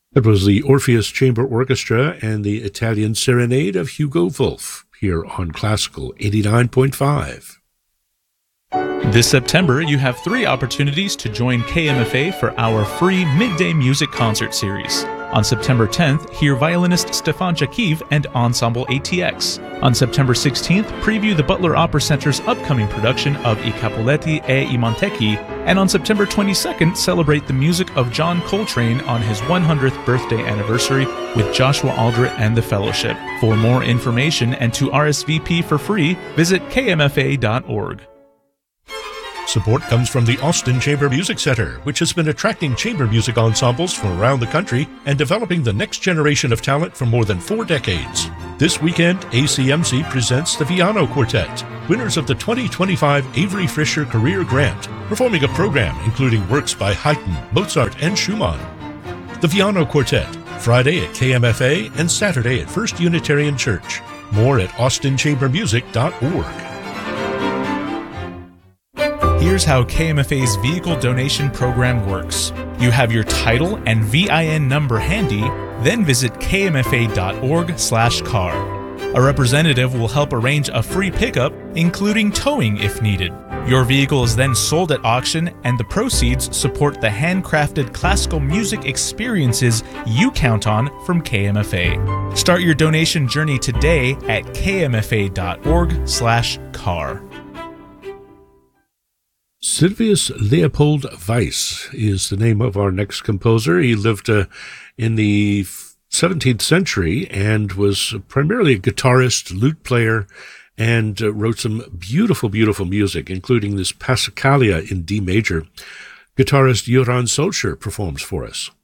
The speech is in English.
That was the Orpheus Chamber Orchestra and the Italian Serenade of Hugo Wolf here on Classical 89.5. This September, you have 3 opportunities to join KMFA for our free Midday Music Concert Series. On September 10th, hear violinist Stefan Jakiv and Ensemble ATX. On September 16th, preview the Butler Opera Center's upcoming production of I Capuletti e I Montecchi. And on September 22nd, celebrate the music of John Coltrane on his 100th birthday anniversary with Joshua Aldrich and the Fellowship. For more information and to RSVP for free, visit kmfa.org. Support comes from the Austin Chamber Music Center, which has been attracting chamber music ensembles from around the country and developing the next generation of talent for more than 4 decades. This weekend, ACMC presents the Viano Quartet, winners of the 2025 Avery Fisher Career Grant, performing a program including works by Haydn, Mozart, and Schumann. The Viano Quartet, Friday at KMFA and Saturday at First Unitarian Church. More at austinchambermusic.org. Here's how KMFA's vehicle donation program works. You have your title and VIN number handy, then visit kmfa.org/car. A representative will help arrange a free pickup, including towing if needed. Your vehicle is then sold at auction, and the proceeds support the handcrafted classical music experiences you count on from KMFA. Start your donation journey today at kmfa.org/car. Silvius Leopold Weiss is the name of our next composer. He lived in the 17th century and was primarily a guitarist, lute player, and wrote some beautiful, beautiful music, including this Passacaglia in D major. Guitarist Joran Solskjaer performs for us.